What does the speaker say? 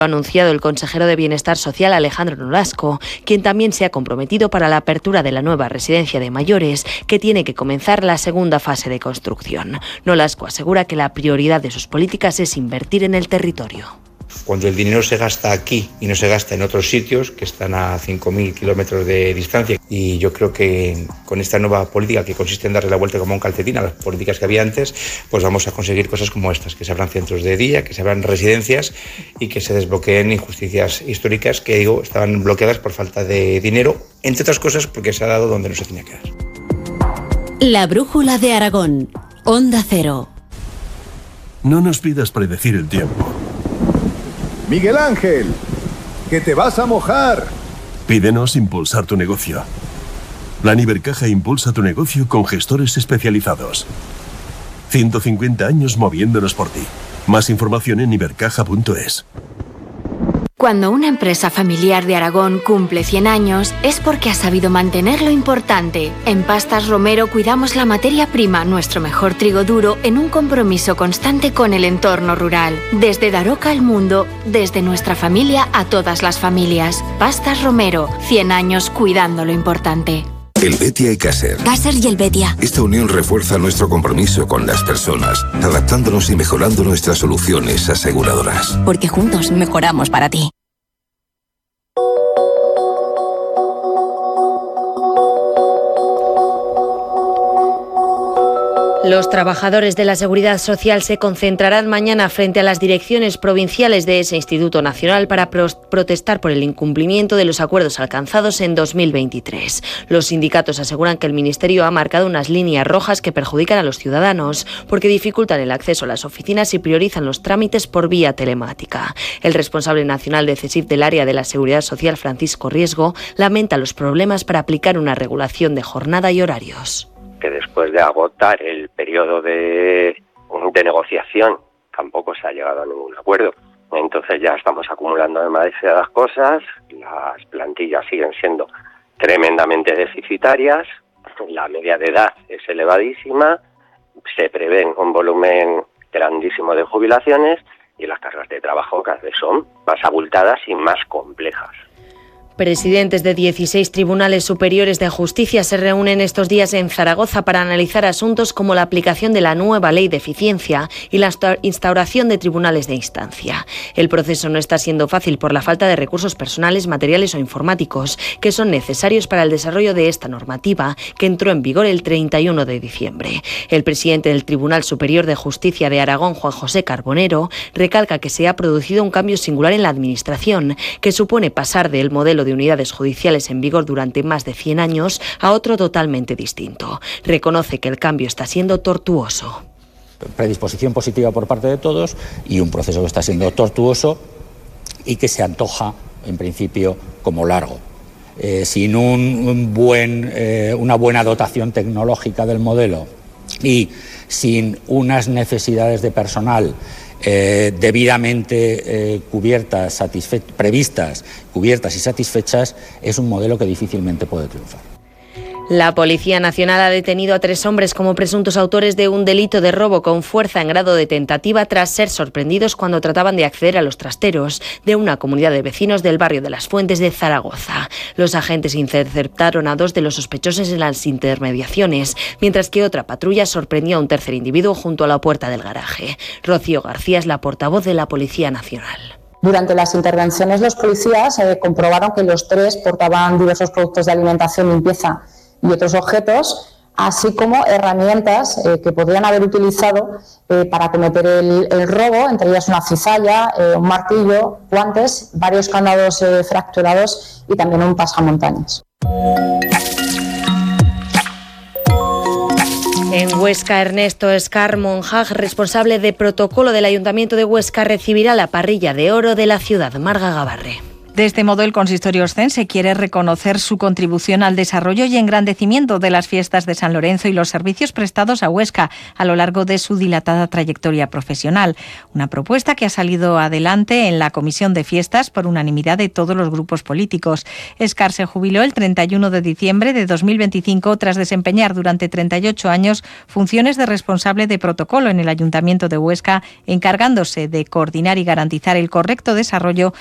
Ha anunciado el consejero de Bienestar Social Alejandro Nolasco, quien también se ha comprometido para la apertura de la nueva residencia de mayores, que tiene que comenzar la segunda fase de construcción. Nolasco asegura que la prioridad de sus políticas es invertir en el territorio. Cuando el dinero se gasta aquí y no se gasta en otros sitios que están a 5.000 kilómetros de distancia, y yo creo que con esta nueva política que consiste en darle la vuelta como un calcetín a las políticas que había antes, pues vamos a conseguir cosas como estas, que se abran centros de día, que se abran residencias y que se desbloqueen injusticias históricas que, digo, estaban bloqueadas por falta de dinero, entre otras cosas porque se ha dado donde no se tenía que dar. La brújula de Aragón, Onda Cero. No nos pidas predecir el tiempo. Miguel Ángel, que te vas a mojar. Pídenos impulsar tu negocio. Plan Ibercaja impulsa tu negocio con gestores especializados. 150 años moviéndonos por ti. Más información en ibercaja.es. Cuando una empresa familiar de Aragón cumple 100 años, es porque ha sabido mantener lo importante. En Pastas Romero cuidamos la materia prima, nuestro mejor trigo duro, en un compromiso constante con el entorno rural. Desde Daroca al mundo, desde nuestra familia a todas las familias. Pastas Romero, 100 años cuidando lo importante. Helvetia y Caser. Caser y Helvetia. Esta unión refuerza nuestro compromiso con las personas, adaptándonos y mejorando nuestras soluciones aseguradoras. Porque juntos mejoramos para ti. Los trabajadores de la Seguridad Social se concentrarán mañana frente a las direcciones provinciales de ese Instituto Nacional para protestar por el incumplimiento de los acuerdos alcanzados en 2023. Los sindicatos aseguran que el Ministerio ha marcado unas líneas rojas que perjudican a los ciudadanos porque dificultan el acceso a las oficinas y priorizan los trámites por vía telemática. El responsable nacional de CESIF del área de la Seguridad Social, Francisco Riesgo, lamenta los problemas para aplicar una regulación de jornada y horarios. Que después de agotar el periodo de negociación tampoco se ha llegado a ningún acuerdo. Entonces ya estamos acumulando demasiadas cosas, las plantillas siguen siendo tremendamente deficitarias, la media de edad es elevadísima, se prevén un volumen grandísimo de jubilaciones y las cargas de trabajo cada vez son más abultadas y más complejas. Presidentes de 16 tribunales superiores de justicia se reúnen estos días en Zaragoza para analizar asuntos como la aplicación de la nueva ley de eficiencia y la instauración de tribunales de instancia. El proceso no está siendo fácil por la falta de recursos personales, materiales o informáticos que son necesarios para el desarrollo de esta normativa que entró en vigor el 31 de diciembre. El presidente del Tribunal Superior de Justicia de Aragón, Juan José Carbonero, recalca que se ha producido un cambio singular en la administración que supone pasar del modelo de unidades judiciales en vigor durante más de 100 años a otro totalmente distinto. Reconoce que el cambio está siendo tortuoso. Predisposición positiva por parte de todos y un proceso que está siendo tortuoso y que se antoja, en principio, como largo. Sin una buena dotación tecnológica del modelo y sin unas necesidades de personal debidamente previstas, cubiertas y satisfechas, es un modelo que difícilmente puede triunfar. La Policía Nacional ha detenido a 3 hombres como presuntos autores de un delito de robo con fuerza en grado de tentativa tras ser sorprendidos cuando trataban de acceder a los trasteros de una comunidad de vecinos del barrio de Las Fuentes de Zaragoza. Los agentes interceptaron a 2 de los sospechosos en las intermediaciones, mientras que otra patrulla sorprendió a un tercer individuo junto a la puerta del garaje. Rocío García es la portavoz de la Policía Nacional. Durante las intervenciones, los policías comprobaron que los 3 portaban diversos productos de alimentación, limpieza y otros objetos, así como herramientas que podrían haber utilizado para cometer el robo, entre ellas una cizalla, un martillo, guantes, varios candados fracturados y también un pasamontañas. En Huesca, Ernesto Escar Monjag, responsable de protocolo del Ayuntamiento de Huesca, recibirá la parrilla de oro de la ciudad. Marga Gabarre. De este modo, el consistorio oscense quiere reconocer su contribución al desarrollo y engrandecimiento de las fiestas de San Lorenzo y los servicios prestados a Huesca a lo largo de su dilatada trayectoria profesional. Una propuesta que ha salido adelante en la Comisión de Fiestas por unanimidad de todos los grupos políticos. Escar se jubiló el 31 de diciembre de 2025 tras desempeñar durante 38 años funciones de responsable de protocolo en el Ayuntamiento de Huesca, encargándose de coordinar y garantizar el correcto desarrollo